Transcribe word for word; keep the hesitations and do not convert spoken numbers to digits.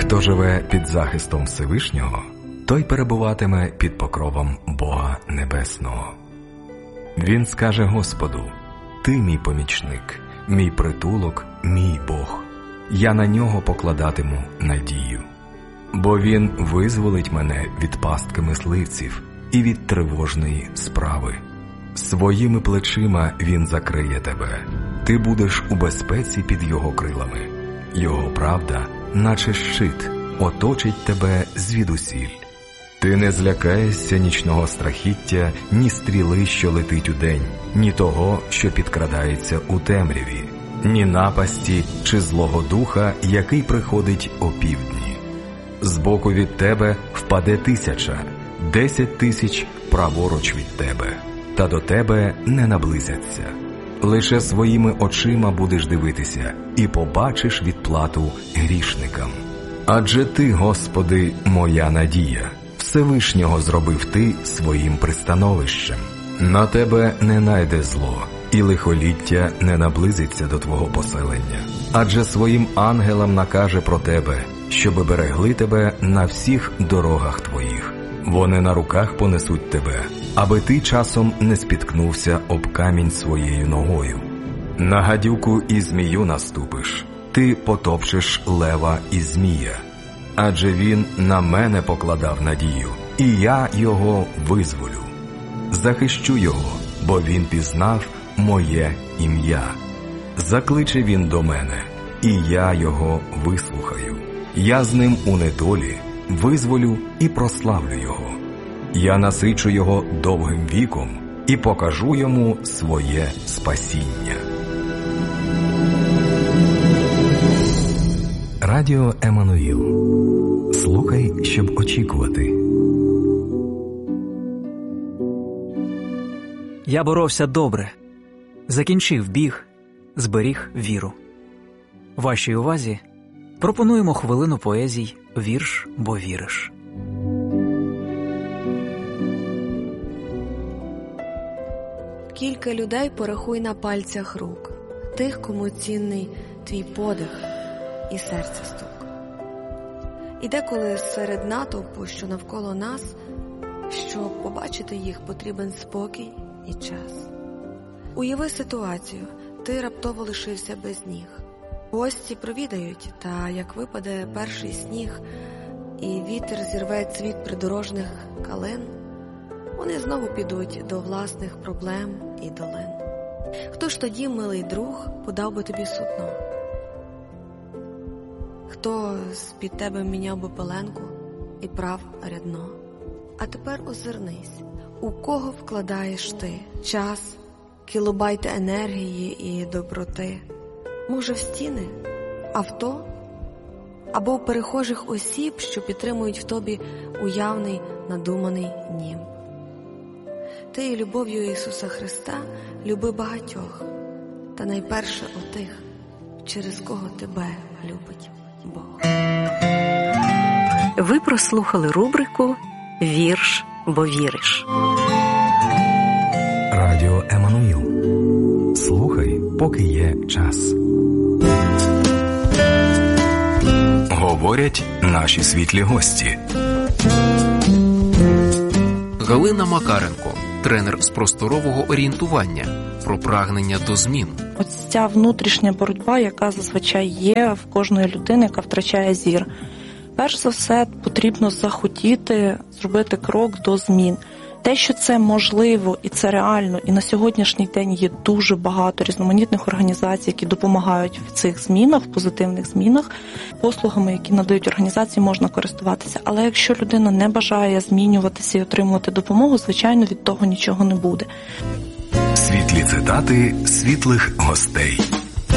Хто живе під захистом Всевишнього, той перебуватиме під покровом Бога Небесного. Він скаже Господу: «Ти мій помічник, мій притулок, мій Бог. Я на нього покладатиму надію. Бо він визволить мене від пастки мисливців і від тривожної справи. Своїми плечима він закриє тебе. Ти будеш у безпеці під його крилами. Його правда, наче щит, оточить тебе звідусіль. Ти не злякаєшся нічного страхіття, ні стріли, що летить удень, ні того, що підкрадається у темряві, ні напасті чи злого духа, який приходить опівдні. Збоку від тебе впаде тисяча, десять тисяч праворуч від тебе, та до тебе не наблизяться. Лише своїми очима будеш дивитися і побачиш відплату грішникам. Адже ти, Господи, моя надія, Всевишнього зробив ти своїм пристановищем. На тебе не найде зло, і лихоліття не наблизиться до твого поселення. Адже своїм ангелам накаже про тебе, щоби берегли тебе на всіх дорогах твоїх. Вони на руках понесуть тебе, аби ти часом не спіткнувся об камінь своєю ногою. На гадюку і змію наступиш, ти потопчеш лева і змія. Адже він на мене покладав надію, і я його визволю. Захищу його, бо він пізнав моє ім'я. Закличе він до мене, і я його вислухаю. Я з ним у недолі визволю і прославлю його. Я насичу його довгим віком і покажу йому своє спасіння. Радіо Еммануїл. Слухай, щоб очікувати. Я боровся добре, закінчив біг, зберіг віру. Вашій увазі пропонуємо хвилину поезій «Вірш, бо віриш». Кілька людей порахуй на пальцях рук, тих, кому цінний твій подих і серце стук. І деколи серед натовпу, що навколо нас, щоб побачити їх, потрібен спокій і час. Уяви ситуацію, ти раптово лишився без ніг. Гості провідають, та як випаде перший сніг, і вітер зірве цвіт придорожних калин, вони знову підуть до власних проблем і долин. Хто ж тоді, милий друг, подав би тобі сукно? Хто з-під тебе міняв би пеленку і прав рядно? А тепер озирнись, у кого вкладаєш ти час, кілобайти енергії і доброти? Може, в стіни, авто? Або в перехожих осіб, що підтримують в тобі уявний, надуманий нім? Ти любов'ю Ісуса Христа люби багатьох, та найперше отих, через кого тебе любить Бог. Ви прослухали рубрику «Вірш, бо віриш». Радіо Еммануїл. Слухай, поки є час. Говорять наші світлі гості. Галина Макаренко, тренер з просторового орієнтування, про прагнення до змін. Ось ця внутрішня боротьба, яка зазвичай є в кожної людини, яка втрачає зір. Перш за все, потрібно захотіти зробити крок до змін. Те, що це можливо і це реально, і на сьогоднішній день є дуже багато різноманітних організацій, які допомагають в цих змінах, в позитивних змінах. Послугами, які надають організації, можна користуватися. Але якщо людина не бажає змінюватися і отримувати допомогу, звичайно, від того нічого не буде. Світлі цитати світлих гостей.